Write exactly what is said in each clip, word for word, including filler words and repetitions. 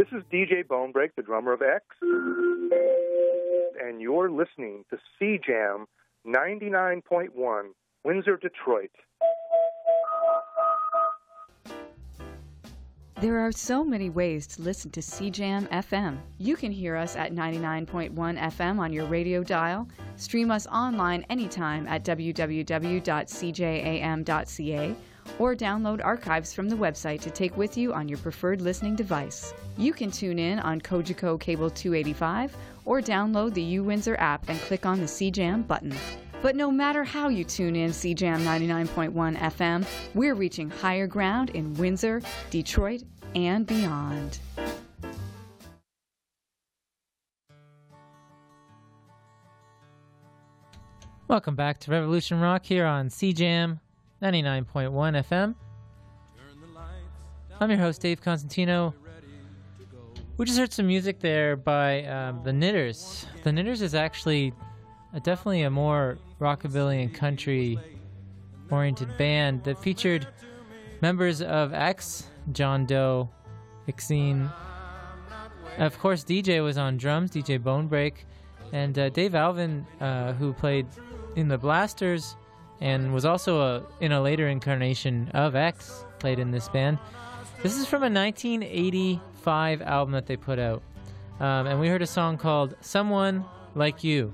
This is D J Bonebreak, the drummer of X, and you're listening to C Jam ninety-nine point one, Windsor, Detroit. There are so many ways to listen to C Jam F M. You can hear us at ninety-nine point one F M on your radio dial, stream us online anytime at w w w dot c j a m dot c a, or download archives from the website to take with you on your preferred listening device. You can tune in on Kojiko Cable two eighty-five or download the U-Windsor app and click on the C Jam button. But no matter how you tune in C Jam ninety-nine point one F M, we're reaching higher ground in Windsor, Detroit, and beyond. Welcome back to Revolution Rock here on C Jam ninety-nine point one F M. I'm your host, Dave Constantino. We just heard some music there by um, The Knitters. The Knitters is actually a, definitely a more rockabilly and country-oriented band that featured members of X, John Doe, Exene. Of course, D J was on drums, D J Bonebreak, and uh, Dave Alvin, uh, who played in the Blasters and was also a, in a later incarnation of X, played in this band. This is from a nineteen eighty-five album that they put out. Um, and we heard a song called Someone Like You.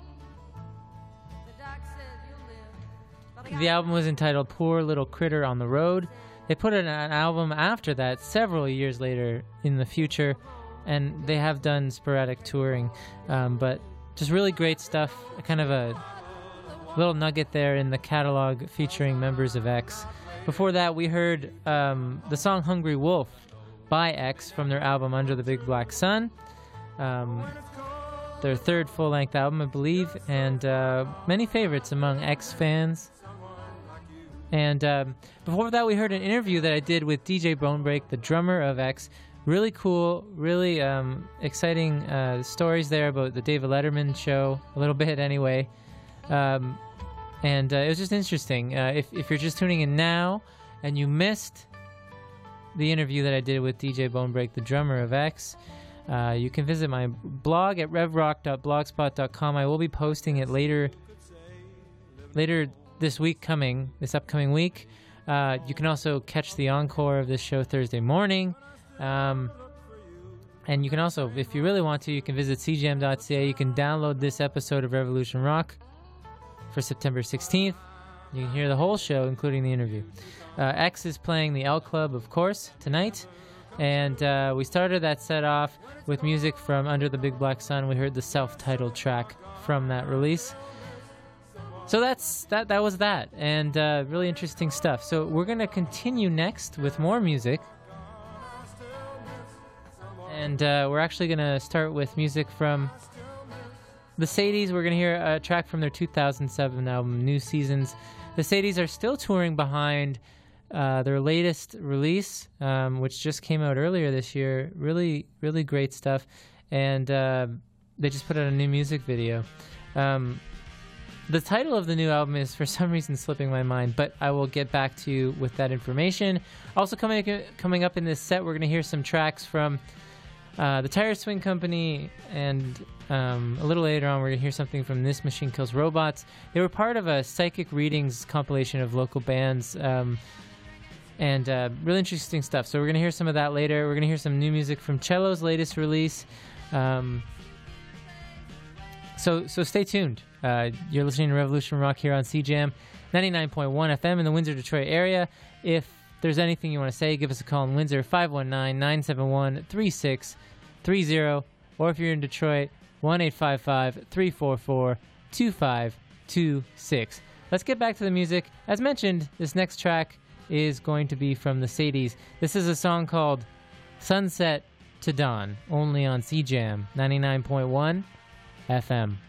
The album was entitled Poor Little Critter on the Road. They put out an album after that, several years later in the future, and they have done sporadic touring. Um, but just really great stuff, kind of a little nugget there in the catalog featuring members of X. Before that, we heard um, the song Hungry Wolf by X from their album Under the Big Black Sun. Um, their third full-length album, I believe, and uh, many favorites among X fans. And um, before that, we heard an interview that I did with D J Bonebreak, the drummer of X. Really cool, really um, exciting uh, stories there about the David Letterman show, a little bit anyway. Um, and uh, it was just interesting. Uh, if, if you're just tuning in now and you missed the interview that I did with D J Bonebreak, the drummer of X, uh, you can visit my blog at rev rock dot blogspot dot com. I will be posting it later later this week coming, this upcoming week. Uh, you can also catch the encore of this show Thursday morning. Um, and you can also, if you really want to, you can visit c jam dot c a. You can download this episode of Revolution Rock for September sixteenth. You can hear the whole show, including the interview. Uh, X is playing the L Club, of course, tonight. And uh, we started that set off with music from Under the Big Black Sun. We heard the self-titled track from that release. So that's that. That was that, and uh, really interesting stuff. So we're going to continue next with more music. And uh, we're actually going to start with music from the Sadies. We're going to hear a track from their two thousand seven album, New Seasons. The Sadies are still touring behind uh, their latest release, um, which just came out earlier this year. Really, really great stuff. And uh, they just put out a new music video. Um, the title of the new album is, for some reason, slipping my mind, but I will get back to you with that information. Also coming, coming up in this set, we're going to hear some tracks from Uh, the Tire Swing Company, and um, a little later on we're going to hear something from This Machine Kills Robots. They were part of a Psychic Readings compilation of local bands, um, and uh, really interesting stuff. So we're going to hear some of that later. We're going to hear some new music from Cello's latest release. Um, so so stay tuned. Uh, you're listening to Revolution Rock here on C Jam ninety-nine point one F M in the Windsor, Detroit area. If there's anything you want to say, give us a call in Windsor, five one nine, nine seven one, three six three zero, or if you're in Detroit, one eight five five, three four four, two five two six. Let's get back to the music. As mentioned, this next track is going to be from the Sadies. This is a song called Sunset to Dawn, only on C Jam ninety-nine point one F M.